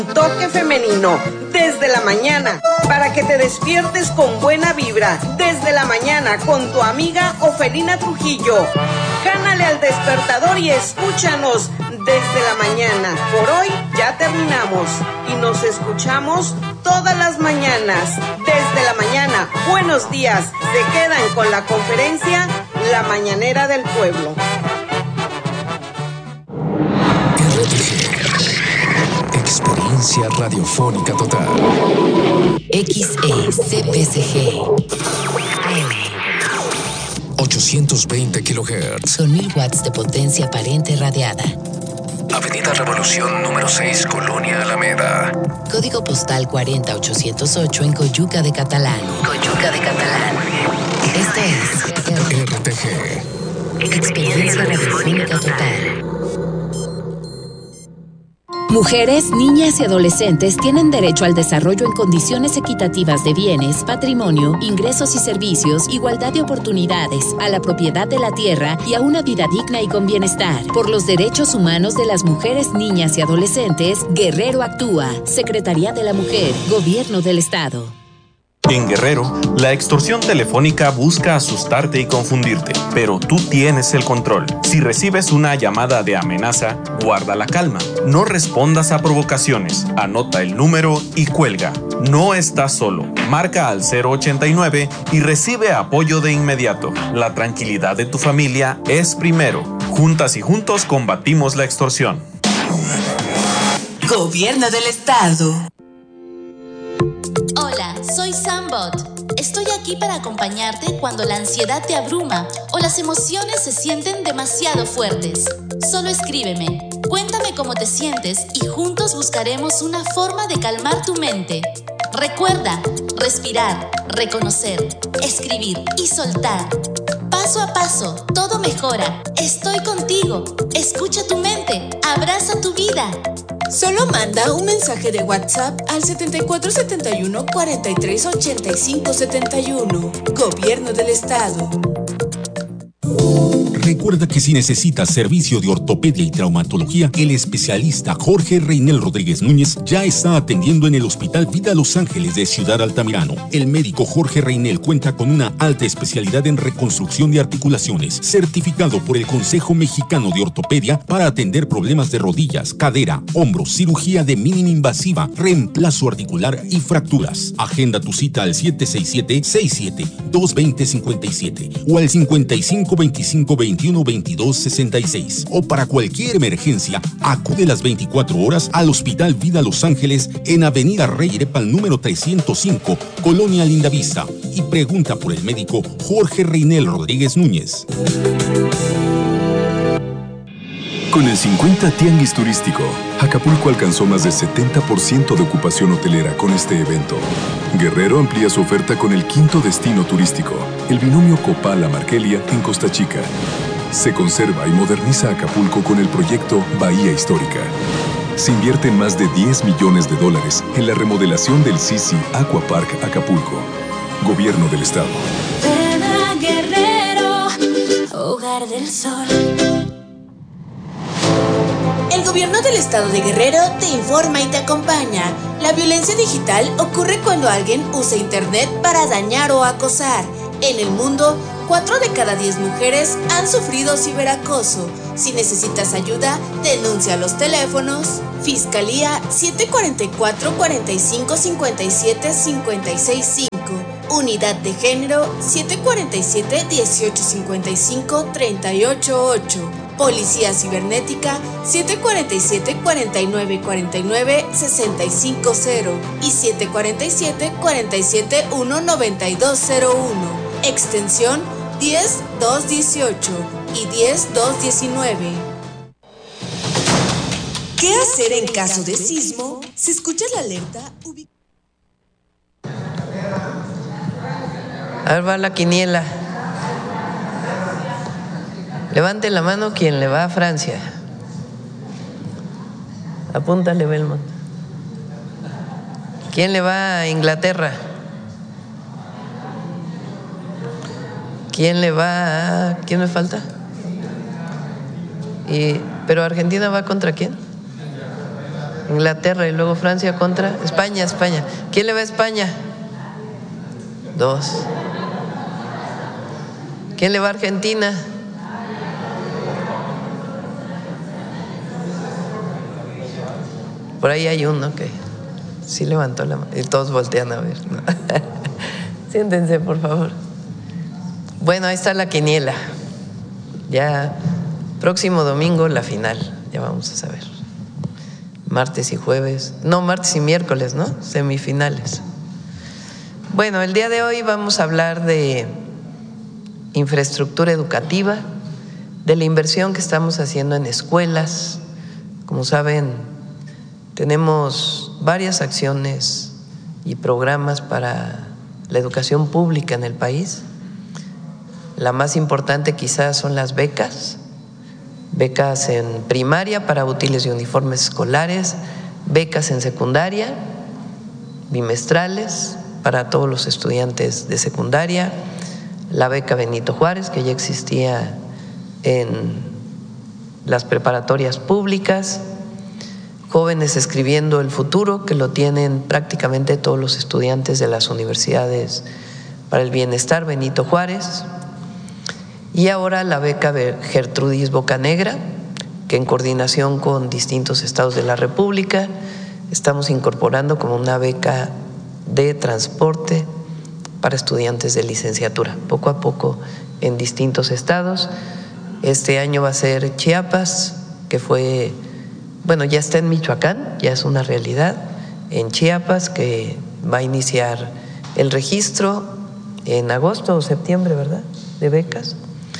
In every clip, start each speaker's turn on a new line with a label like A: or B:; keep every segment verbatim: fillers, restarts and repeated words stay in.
A: Toque femenino, desde la mañana, para que te despiertes con buena vibra, desde la mañana con tu amiga Ofelina Trujillo. Gánale al despertador y escúchanos desde la mañana. Por hoy ya terminamos y nos escuchamos todas las mañanas, desde la mañana. Buenos días, se quedan con la conferencia La Mañanera del Pueblo.
B: Experiencia radiofónica total.
C: X E C P C G A M
B: ochocientos veinte kilohertz.
C: Con mil watts de potencia aparente radiada.
B: Avenida Revolución número seis, Colonia Alameda.
C: Código postal cuarenta ochocientos ocho en Coyuca de Catalán. Coyuca de Catalán. Esto es
B: R T G.
C: Experiencia radiofónica total.
D: Mujeres, niñas y adolescentes tienen derecho al desarrollo en condiciones equitativas de bienes, patrimonio, ingresos y servicios, igualdad de oportunidades, a la propiedad de la tierra y a una vida digna y con bienestar. Por los derechos humanos de las mujeres, niñas y adolescentes, Guerrero actúa. Secretaría de la Mujer, Gobierno del Estado.
E: En Guerrero, la extorsión telefónica busca asustarte y confundirte, pero tú tienes el control. Si recibes una llamada de amenaza, guarda la calma. No respondas a provocaciones. Anota el número y cuelga. No estás solo. Marca al cero ochenta y nueve y recibe apoyo de inmediato. La tranquilidad de tu familia es primero. Juntas y juntos combatimos la extorsión.
F: Gobierno del Estado.
G: Hola, soy Sambot. Estoy aquí para acompañarte cuando la ansiedad te abruma o las emociones se sienten demasiado fuertes. Solo escríbeme, cuéntame cómo te sientes y juntos buscaremos una forma de calmar tu mente. Recuerda, respirar, reconocer, escribir y soltar. Paso a paso, todo mejora. Estoy contigo. Escucha tu mente. Abraza tu vida.
F: Solo manda un mensaje de WhatsApp al setenta y cuatro setenta y uno cuarenta y tres ochenta y cinco setenta y uno. Gobierno del Estado.
H: Recuerda que si necesitas servicio de ortopedia y traumatología, el especialista Jorge Reinel Rodríguez Núñez ya está atendiendo en el Hospital Vida Los Ángeles de Ciudad Altamirano. El médico Jorge Reinel cuenta con una alta especialidad en reconstrucción de articulaciones, certificado por el Consejo Mexicano de Ortopedia para atender problemas de rodillas, cadera, hombros, cirugía de mínima invasiva, reemplazo articular y fracturas. Agenda tu cita al siete seis siete, seis siete, dos dos cero, cinco siete o al cincuenta y cinco veinticinco veintiuno veintidós sesenta y seis, o para cualquier emergencia acude las veinticuatro horas al Hospital Vida Los Ángeles en Avenida Rey Erepal número trescientos cinco, Colonia Lindavista, y pregunta por el médico Jorge Reinel Rodríguez Núñez.
I: Con el cincuenta Tianguis Turístico, Acapulco alcanzó más del setenta por ciento de ocupación hotelera con este evento. Guerrero amplía su oferta con el quinto destino turístico, el binomio Copala-Markelia en Costa Chica. Se conserva y moderniza Acapulco con el proyecto Bahía Histórica. Se invierten más de diez millones de dólares en la remodelación del Sisi Aqua Park Acapulco. Gobierno del Estado.
J: Ven a Guerrero, hogar del sol.
F: El Gobierno del Estado de Guerrero te informa y te acompaña. La violencia digital ocurre cuando alguien usa Internet para dañar o acosar. En el mundo, cuatro de cada diez mujeres han sufrido ciberacoso. Si necesitas ayuda, denuncia a los teléfonos Fiscalía siete cuatro cuatro, cuarenta y cinco, cincuenta y siete, cincuenta y seis cinco, Unidad de Género siete cuatro siete, dieciocho cincuenta y cinco, treinta y ocho ocho, Policía Cibernética siete cuatro siete, cuarenta y nueve cuarenta y nueve, sesenta y cinco cero y siete cuatro siete, cuarenta y siete, uno, noventa y dos cero uno, extensión diez dos dieciocho y diez dos diecinueve. ¿Qué hacer en caso de sismo? Si escuchas la alerta, ubica...
K: Ahí va la quiniela. Levante la mano quien le va a Francia. Apúntale, Belmont. ¿Quién le va a Inglaterra? ¿Quién le va a... ¿Quién me falta? Y, ¿pero Argentina va contra quién? Inglaterra y luego Francia contra España, España. ¿Quién le va a España? Dos. ¿Quién le va a Argentina? Por ahí hay uno que sí levantó la mano y todos voltean a ver, ¿no? Siéntense, por favor. Bueno, ahí está la quiniela. Ya próximo domingo la final, ya vamos a saber. Martes y jueves, no, martes y miércoles, ¿no? Semifinales. Bueno, el día de hoy vamos a hablar de infraestructura educativa, de la inversión que estamos haciendo en escuelas. Como saben, tenemos varias acciones y programas para la educación pública en el país. La más importante quizás son las becas, becas en primaria para útiles y uniformes escolares, becas en secundaria, bimestrales para todos los estudiantes de secundaria, la beca Benito Juárez, que ya existía en las preparatorias públicas, Jóvenes Escribiendo el Futuro, que lo tienen prácticamente todos los estudiantes de las universidades para el bienestar Benito Juárez, y ahora la beca Gertrudis Bocanegra, que en coordinación con distintos estados de la República estamos incorporando como una beca de transporte para estudiantes de licenciatura, poco a poco en distintos estados. Este año va a ser Chiapas, que fue, bueno, ya está en Michoacán, ya es una realidad, en Chiapas, que va a iniciar el registro en agosto o septiembre, ¿verdad?, de becas,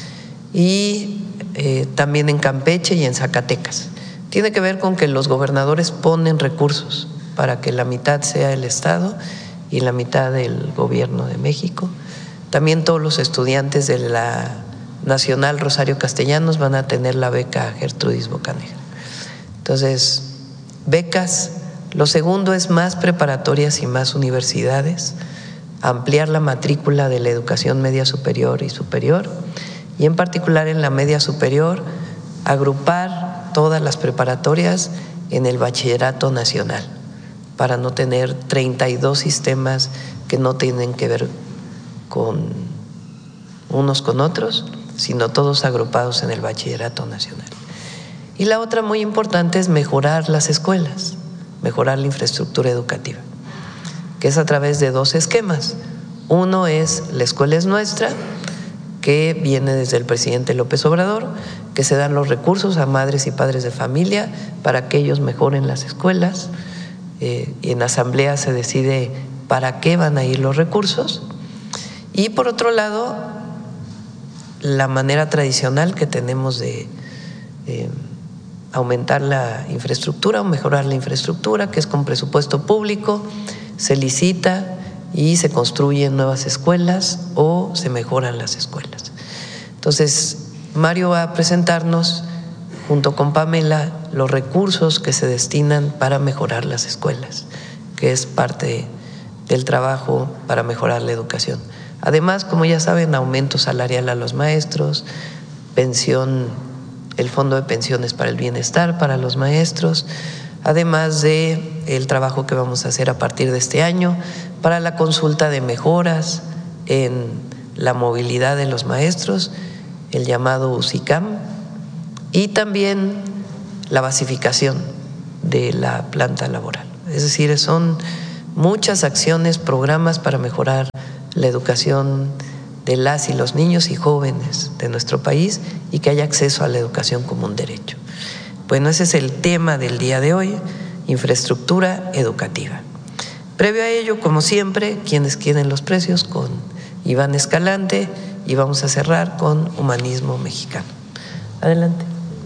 K: y eh, también en Campeche y en Zacatecas. Tiene que ver con que los gobernadores ponen recursos para que la mitad sea el Estado y la mitad del Gobierno de México. También todos los estudiantes de la Nacional Rosario Castellanos van a tener la beca Gertrudis Bocanegra. Entonces, becas. Lo segundo es más preparatorias y más universidades, ampliar la matrícula de la educación media superior y superior, y en particular en la media superior, agrupar todas las preparatorias en el bachillerato nacional, para no tener treinta y dos sistemas que no tienen que ver con unos con otros, sino todos agrupados en el bachillerato nacional. Y la otra muy importante es mejorar las escuelas, mejorar la infraestructura educativa, que es a través de dos esquemas. Uno es La Escuela es Nuestra, que viene desde el presidente López Obrador, que se dan los recursos a madres y padres de familia para que ellos mejoren las escuelas. Eh, y en asamblea se decide para qué van a ir los recursos. Y por otro lado, la manera tradicional que tenemos de eh, aumentar la infraestructura o mejorar la infraestructura, que es con presupuesto público, se licita y se construyen nuevas escuelas o se mejoran las escuelas. Entonces, Mario va a presentarnos, junto con Pamela, los recursos que se destinan para mejorar las escuelas, que es parte del trabajo para mejorar la educación. Además, como ya saben, aumento salarial a los maestros, pensión, el fondo de pensiones para el bienestar para los maestros, además de el trabajo que vamos a hacer a partir de este año para la consulta de mejoras en la movilidad de los maestros, el llamado U S I C A M, y también la basificación de la planta laboral. Es decir, son muchas acciones, programas para mejorar la educación de las y los niños y jóvenes de nuestro país y que haya acceso a la educación como un derecho. Bueno, ese es el tema del día de hoy, infraestructura educativa. Previo a ello, como siempre, quienes quieren los precios con Iván Escalante, y vamos a cerrar con Humanismo Mexicano. Adelante.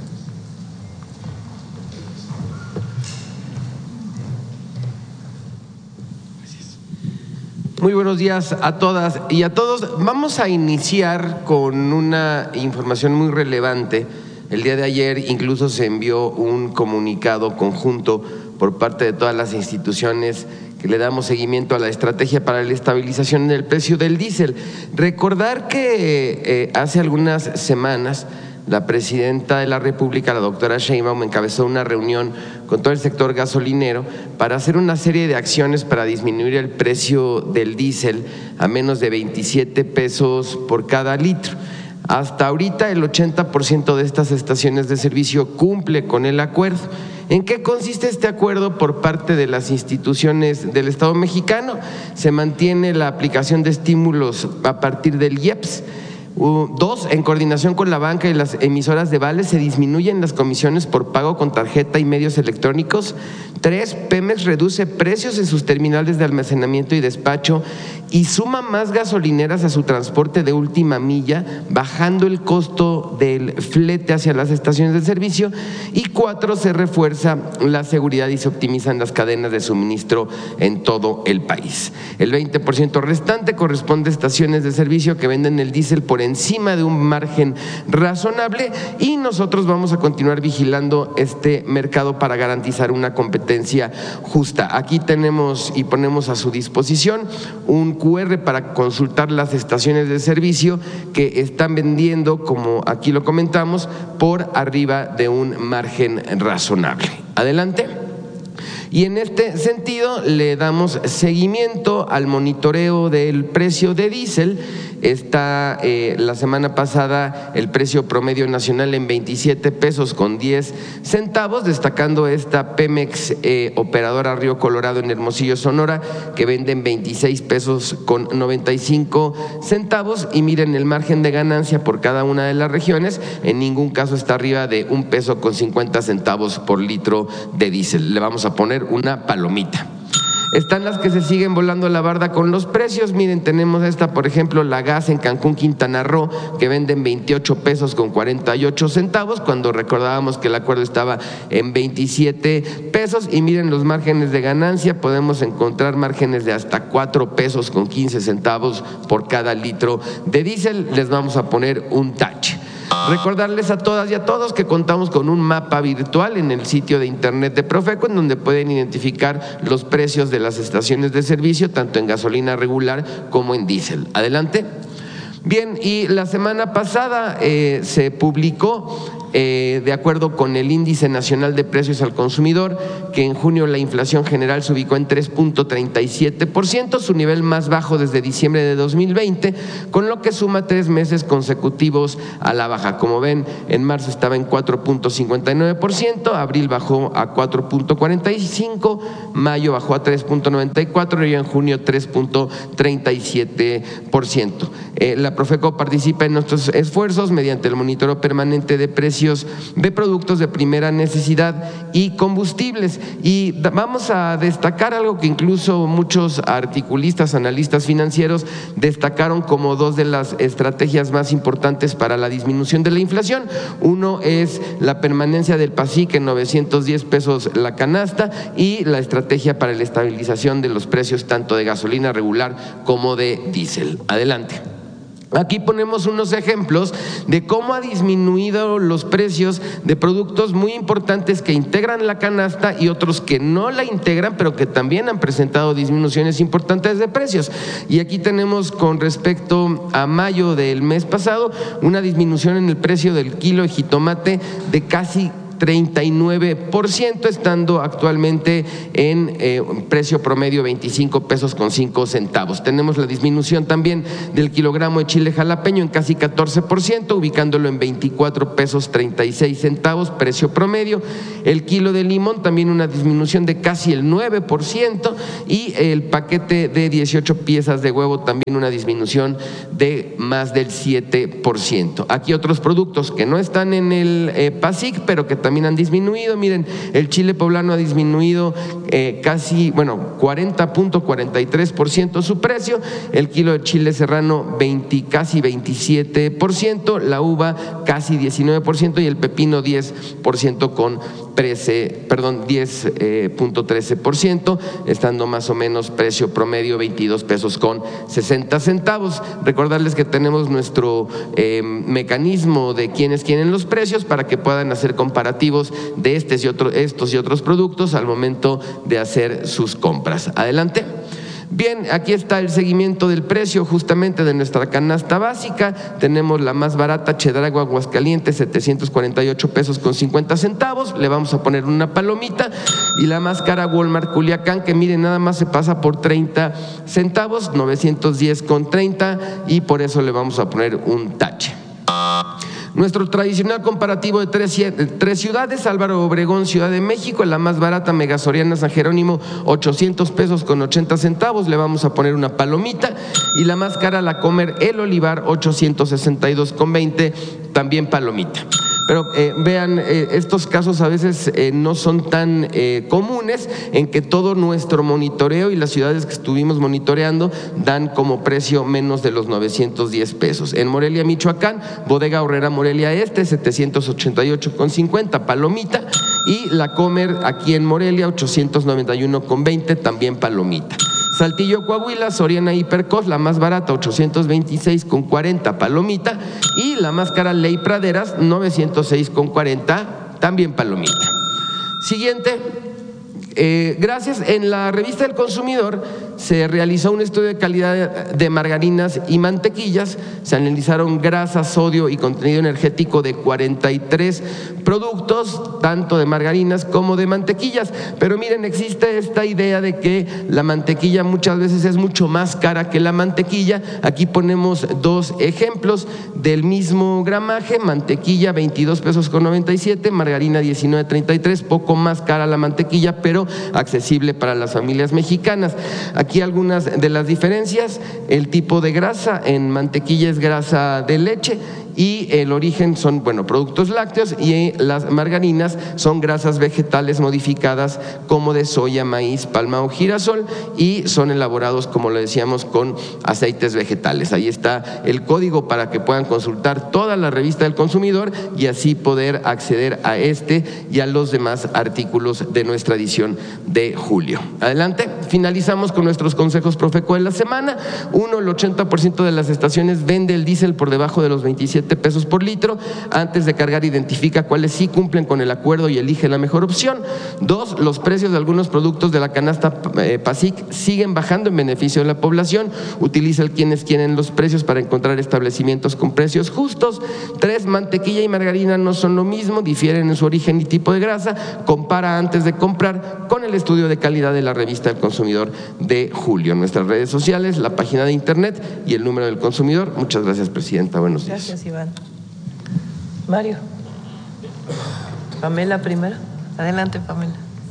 L: Muy buenos días a todas y a todos. Vamos a iniciar con una información muy relevante. El día de ayer incluso se envió un comunicado conjunto por parte de todas las instituciones que le damos seguimiento a la estrategia para la estabilización del precio del diésel. Recordar que eh, hace algunas semanas la presidenta de la República, la doctora Sheinbaum, encabezó una reunión con todo el sector gasolinero para hacer una serie de acciones para disminuir el precio del diésel a menos de veintisiete pesos por cada litro. Hasta ahorita el ochenta por ciento de estas estaciones de servicio cumple con el acuerdo. ¿En qué consiste este acuerdo por parte de las instituciones del Estado mexicano? Se mantiene la aplicación de estímulos a partir del I E P S. Uh, dos, en coordinación con la banca y las emisoras de vales se disminuyen las comisiones por pago con tarjeta y medios electrónicos. Tres, Pemex reduce precios en sus terminales de almacenamiento y despacho y suma más gasolineras a su transporte de última milla, bajando el costo del flete hacia las estaciones de servicio. Y cuatro, se refuerza la seguridad y se optimizan las cadenas de suministro en todo el país. El veinte por ciento restante corresponde a estaciones de servicio que venden el diésel por encima de un margen razonable, y nosotros vamos a continuar vigilando este mercado para garantizar una competencia justa. Aquí tenemos y ponemos a su disposición un cu erre para consultar las estaciones de servicio que están vendiendo, como aquí lo comentamos, por arriba de un margen razonable. Adelante. Y en este sentido le damos seguimiento al monitoreo del precio de diésel. Está eh, la semana pasada el precio promedio nacional en veintisiete pesos con diez centavos, destacando esta Pemex eh, operadora Río Colorado en Hermosillo, Sonora, que vende en veintiséis pesos con noventa y cinco centavos. Y miren, el margen de ganancia por cada una de las regiones en ningún caso está arriba de un peso con cincuenta centavos por litro de diésel. Le vamos a poner una palomita. Están las que se siguen volando la barda con los precios. Miren, tenemos esta, por ejemplo, la gas en Cancún, Quintana Roo, que venden veintiocho pesos con cuarenta y ocho centavos, cuando recordábamos que el acuerdo estaba en veintisiete pesos. Y miren los márgenes de ganancia, podemos encontrar márgenes de hasta cuatro pesos con quince centavos por cada litro de diésel. Les vamos a poner un tache. Recordarles a todas y a todos que contamos con un mapa virtual en el sitio de internet de Profeco, en donde pueden identificar los precios de las estaciones de servicio, tanto en gasolina regular como en diésel. Adelante. Bien, y la semana pasada eh, se publicó, eh, de acuerdo con el Índice Nacional de Precios al Consumidor, que en junio la inflación general se ubicó en tres punto treinta y siete por ciento, su nivel más bajo desde diciembre de dos mil veinte, con lo que suma tres meses consecutivos a la baja. Como ven, en marzo estaba en cuatro punto cincuenta y nueve por ciento, abril bajó a cuatro punto cuarenta y cinco por ciento, mayo bajó a tres punto noventa y cuatro por ciento y en junio tres punto treinta y siete por ciento. Eh, la Profeco participa en nuestros esfuerzos mediante el monitoreo permanente de precios de productos de primera necesidad y combustibles. Y vamos a destacar algo que incluso muchos articulistas, analistas financieros destacaron como dos de las estrategias más importantes para la disminución de la inflación. Uno es la permanencia del PASIC en novecientos diez pesos la canasta y la estrategia para la estabilización de los precios tanto de gasolina regular como de diésel. Adelante. Aquí ponemos unos ejemplos de cómo ha disminuido los precios de productos muy importantes que integran la canasta y otros que no la integran, pero que también han presentado disminuciones importantes de precios. Y aquí tenemos, con respecto a mayo del mes pasado, una disminución en el precio del kilo de jitomate de casi treinta y nueve por ciento, estando actualmente en eh, precio promedio veinticinco pesos con cinco centavos. Tenemos la disminución también del kilogramo de chile jalapeño en casi catorce por ciento, ubicándolo en veinticuatro pesos treinta y seis centavos, precio promedio. El kilo de limón también una disminución de casi el nueve por ciento y el paquete de dieciocho piezas de huevo también una disminución de más del siete por ciento. Aquí otros productos que no están en el eh, PASIC, pero que también han disminuido. Miren, el chile poblano ha disminuido eh, casi, bueno, cuarenta punto cuarenta y tres por ciento su precio, el kilo de chile serrano veinte, casi veintisiete por ciento, la uva casi diecinueve por ciento y el pepino diez por ciento con trece, perdón, diez punto trece por ciento, estando más o menos precio promedio veintidós pesos con sesenta centavos. Recordarles que tenemos nuestro eh, mecanismo de quiénes quieren los precios para que puedan hacer comparativos de estos y, otro, estos y otros productos al momento de hacer sus compras. Adelante. Bien, aquí está el seguimiento del precio justamente de nuestra canasta básica. Tenemos la más barata, Chedraui Aguascalientes, setecientos cuarenta y ocho pesos con cincuenta centavos. Le vamos a poner una palomita. Y la más cara, Walmart Culiacán, que miren, nada más se pasa por treinta centavos, novecientos diez con treinta, y por eso le vamos a poner un tache. Nuestro tradicional comparativo de tres, tres ciudades, Álvaro Obregón, Ciudad de México, la más barata, Mega Soriana San Jerónimo, ochocientos pesos con ochenta centavos, le vamos a poner una palomita. Y la más cara, La Comer, El Olivar, ochocientos sesenta y dos con veinte, también palomita. Pero eh, vean, eh, estos casos a veces eh, no son tan eh, comunes, en que todo nuestro monitoreo y las ciudades que estuvimos monitoreando dan como precio menos de los novecientos diez pesos. En Morelia, Michoacán, Bodega Aurrera Morelia Este, setecientos ochenta y ocho con cincuenta, palomita. Y La Comer aquí en Morelia, ochocientos noventa y uno con veinte, también palomita. Saltillo, Coahuila, Soriana Hipercos, la más barata, ochocientos veintiséis con cuarenta, palomita. Y la más cara, Ley Praderas, novecientos seis con cuarenta, también palomita. Siguiente. Eh, gracias, en la revista del Consumidor se realizó un estudio de calidad de margarinas y mantequillas. Se analizaron grasa, sodio y contenido energético de cuarenta y tres productos, tanto de margarinas como de mantequillas. Pero miren, existe esta idea de que la mantequilla muchas veces es mucho más cara que la mantequilla. Aquí ponemos dos ejemplos del mismo gramaje: mantequilla veintidós pesos con noventa y siete, margarina diecinueve treinta y tres, poco más cara la mantequilla, pero accesible para las familias mexicanas. Aquí algunas de las diferencias: el tipo de grasa, en mantequilla es grasa de leche, y el origen son, bueno, productos lácteos, y las margarinas son grasas vegetales modificadas como de soya, maíz, palma o girasol, y son elaborados, como lo decíamos, con aceites vegetales. Ahí está el código para que puedan consultar toda la revista del Consumidor y así poder acceder a este y a los demás artículos de nuestra edición de julio. Adelante, finalizamos con nuestros consejos Profeco de la semana. Uno, el ochenta por ciento de las estaciones vende el diésel por debajo de los veintisiete pesos por litro. Antes de cargar, identifica cuáles sí cumplen con el acuerdo y elige la mejor opción. Dos, los precios de algunos productos de la canasta eh, PASIC siguen bajando en beneficio de la población. Utiliza el quienes quieren los precios para encontrar establecimientos con precios justos. Tres, mantequilla y margarina no son lo mismo, difieren en su origen y tipo de grasa. Compara antes de comprar con el estudio de calidad de la revista del Consumidor de julio. Nuestras redes sociales, la página de internet y el número del consumidor. Muchas gracias, presidenta. Buenos días.
K: Gracias, Iván. Mario. Pamela primero. Adelante, Pamela.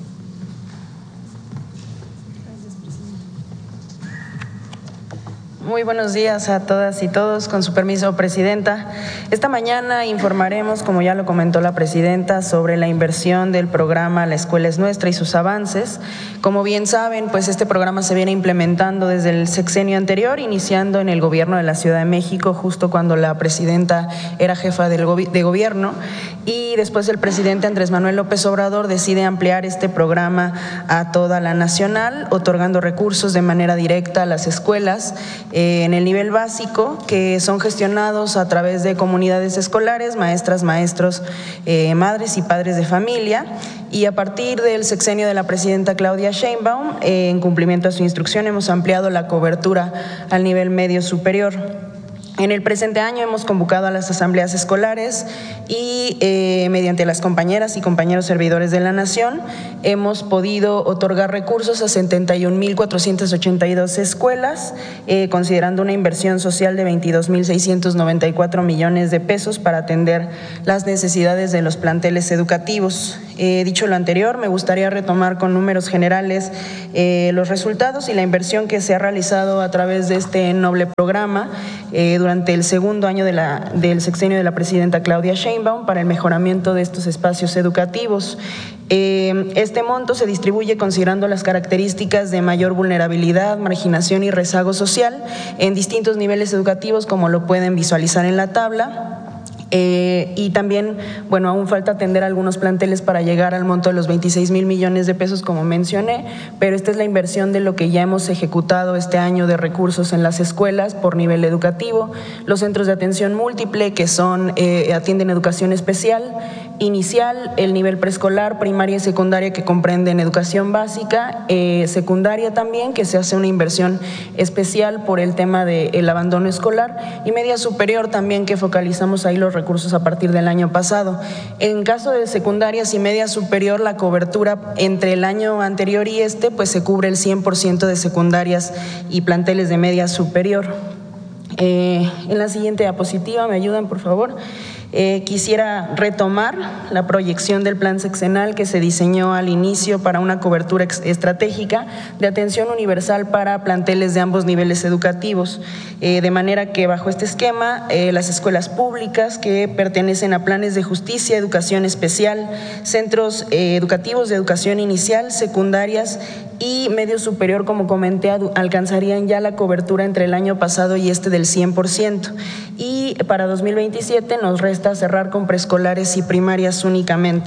M: Muy buenos días a todas y todos. Con su permiso, presidenta. Esta mañana informaremos, como ya lo comentó la presidenta, sobre la inversión del programa La Escuela es Nuestra y sus avances. Como bien saben, pues este programa se viene implementando desde el sexenio anterior, iniciando en el gobierno de la Ciudad de México, justo cuando la presidenta era jefa del gobi- de gobierno, y después el presidente Andrés Manuel López Obrador decide ampliar este programa a toda la nacional, otorgando recursos de manera directa a las escuelas eh, en el nivel básico, que son gestionados a través de comunidades escolares, maestras, maestros, eh, madres y padres de familia. Y a partir del sexenio de la presidenta Claudia Sheinbaum, eh, en cumplimiento a su instrucción, hemos ampliado la cobertura al nivel medio superior. En el presente año hemos convocado a las asambleas escolares y eh, mediante las compañeras y compañeros servidores de la Nación hemos podido otorgar recursos a setenta y un mil cuatrocientas ochenta y dos escuelas, eh, considerando una inversión social de veintidós mil seiscientos noventa y cuatro millones de pesos para atender las necesidades de los planteles educativos. Eh, dicho lo anterior, me gustaría retomar con números generales eh, los resultados y la inversión que se ha realizado a través de este noble programa eh, durante el segundo año de la, del sexenio de la presidenta Claudia Sheinbaum para el mejoramiento de estos espacios educativos. Eh, este monto se distribuye considerando las características de mayor vulnerabilidad, marginación y rezago social en distintos niveles educativos, como lo pueden visualizar en la tabla. Eh, y también, bueno, aún falta atender algunos planteles para llegar al monto de los veintiséis mil millones de pesos, como mencioné, pero esta es la inversión de lo que ya hemos ejecutado este año de recursos en las escuelas por nivel educativo, los centros de atención múltiple, que son, eh, atienden educación especial, inicial, el nivel preescolar, primaria y secundaria, que comprenden educación básica, eh, secundaria también, que se hace una inversión especial por el tema del abandono escolar, y media superior también, que focalizamos ahí los recursos a partir del año pasado. En caso de secundarias y media superior, la cobertura entre el año anterior y este, pues se cubre el cien por ciento de secundarias y planteles de media superior. Eh, en la siguiente diapositiva, ¿me ayudan, por favor? Eh, quisiera retomar la proyección del plan sexenal que se diseñó al inicio para una cobertura estratégica de atención universal para planteles de ambos niveles educativos, eh, de manera que bajo este esquema eh, las escuelas públicas que pertenecen a planes de justicia, educación especial, centros eh, educativos de educación inicial, secundarias y medio superior, como comenté, alcanzarían ya la cobertura entre el año pasado y este del cien por ciento. Y para dos mil veintisiete nos resta cerrar con preescolares y primarias únicamente.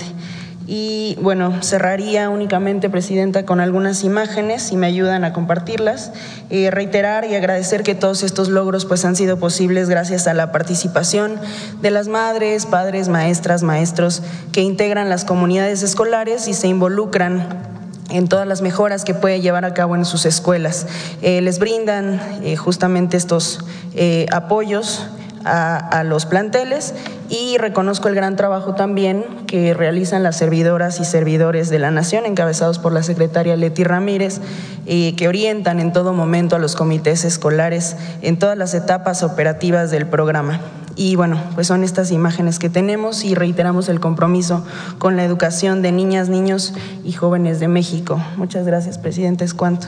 M: Y bueno, cerraría únicamente, Presidenta, con algunas imágenes, si me ayudan a compartirlas. Eh, reiterar y agradecer que todos estos logros pues han sido posibles gracias a la participación de las madres, padres, maestras, maestros que integran las comunidades escolares y se involucran en todas las mejoras que puede llevar a cabo en sus escuelas. Eh, les brindan eh, justamente estos eh, apoyos a, a los planteles, y reconozco el gran trabajo también que realizan las servidoras y servidores de la Nación, encabezados por la secretaria Leti Ramírez, eh, que orientan en todo momento a los comités escolares en todas las etapas operativas del programa. Y bueno, pues son estas imágenes que tenemos y reiteramos el compromiso con la educación de niñas, niños y jóvenes de México. Muchas gracias, Presidente. Es cuanto.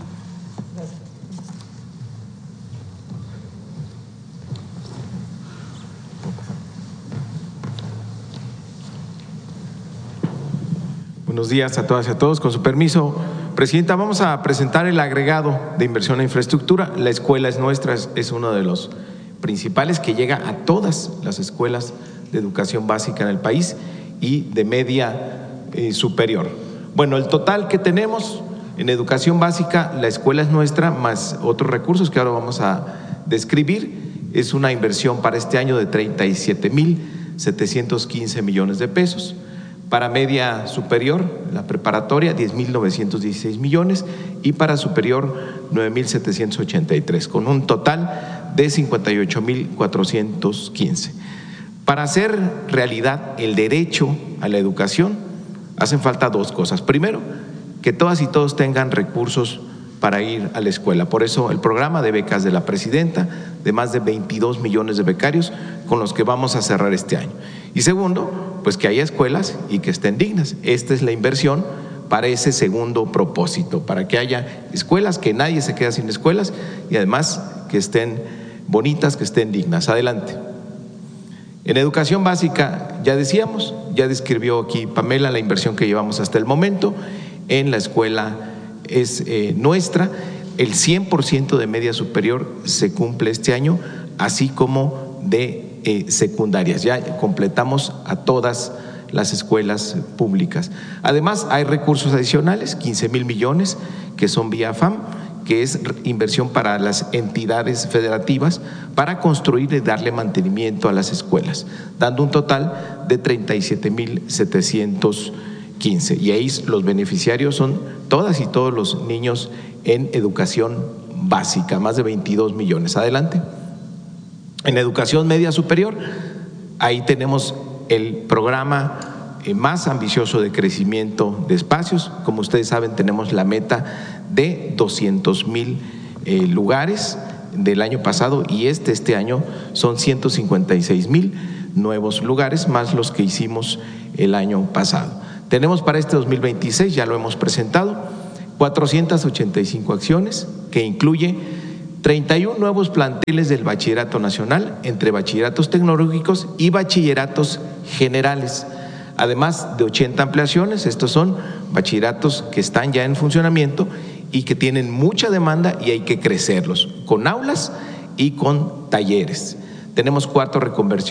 N: Buenos días a todas y a todos. Con su permiso, Presidenta, vamos a presentar el agregado de inversión en infraestructura. La escuela es nuestra, es, es uno de los principales que llega a todas las escuelas de educación básica en el país y de media eh, superior. Bueno, el total que tenemos en educación básica, la escuela es nuestra, más otros recursos que ahora vamos a describir, es una inversión para este año de treinta y siete mil setecientos quince millones de pesos. Para media superior, la preparatoria, diez mil novecientos dieciséis millones, y para superior, nueve mil setecientos ochenta y tres, con un total de cincuenta y ocho mil cuatrocientos quince. Para hacer realidad el derecho a la educación, hacen falta dos cosas. Primero, que todas y todos tengan recursos para ir a la escuela. Por eso el programa de becas de la Presidenta, de más de veintidós millones de becarios, con los que vamos a cerrar este año. Y segundo, pues que haya escuelas y que estén dignas. Esta es la inversión para ese segundo propósito, para que haya escuelas, que nadie se quede sin escuelas, y además que estén bonitas, que estén dignas. Adelante. En educación básica, ya decíamos, ya describió aquí Pamela la inversión que llevamos hasta el momento. En la escuela es eh, nuestra, el cien por ciento de media superior se cumple este año, así como de eh, secundarias. Ya completamos a todas las escuelas públicas. Además, hay recursos adicionales, quince mil millones, que son vía F A M, que es inversión para las entidades federativas para construir y darle mantenimiento a las escuelas, dando un total de treinta y siete mil setecientos quince. Y ahí los beneficiarios son todas y todos los niños en educación básica, más de veintidós millones. Adelante. En educación media superior, ahí tenemos el programa más ambicioso de crecimiento de espacios. Como ustedes saben, tenemos la meta de doscientos mil eh, lugares del año pasado, y este, este año son ciento cincuenta y seis mil nuevos lugares, más los que hicimos el año pasado. Tenemos para este dos mil veintiséis, ya lo hemos presentado, cuatrocientas ochenta y cinco acciones, que incluye treinta y uno nuevos planteles del Bachillerato Nacional, entre bachilleratos tecnológicos y bachilleratos generales, además de ochenta ampliaciones. Estos son bachilleratos que están ya en funcionamiento y que tienen mucha demanda y hay que crecerlos, con aulas y con talleres. Tenemos cuatro reconversiones